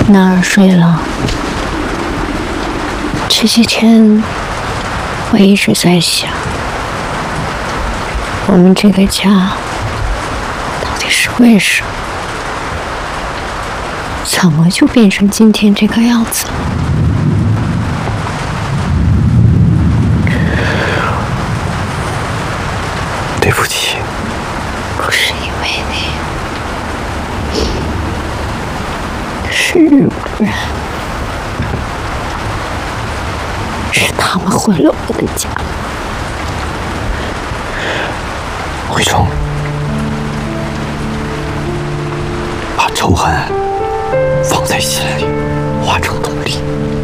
娜儿睡了。这几天我一直在想，我们这个家到底是为什么？怎么就变成今天这个样子了？ 对不起， 不是因为你，是日本人，是他们毁了我的家。 慧中，把仇恨放在心里，化成动力。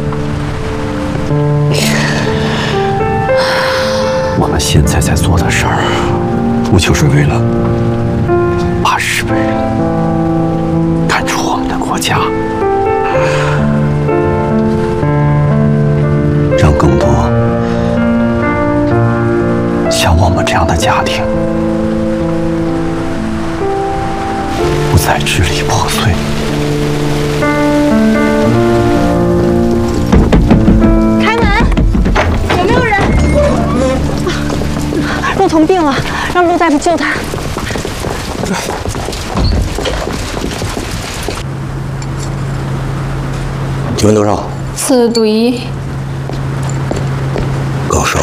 我们现在在做的事儿，不就是为了把日本人赶出我们的国家，让更多像我们这样的家庭不再支离破碎。 开门！有没有人？陆彤病了，让陆大夫救他。 体温多少 4度1。 高烧，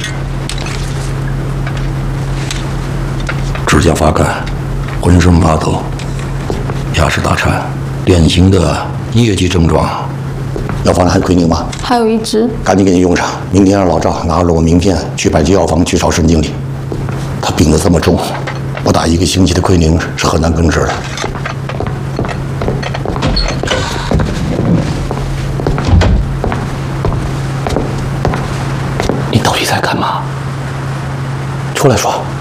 指甲发干，浑身发抖，牙齿打颤，典型的疟疾症状。药房里还有奎宁吗？ 还有1支。 赶紧给你用上。明天让老赵拿着我名片去百济药房去找沈经理。他病得这么重，不打1个星期的奎宁是很难根治的。你到底在干嘛？出来说。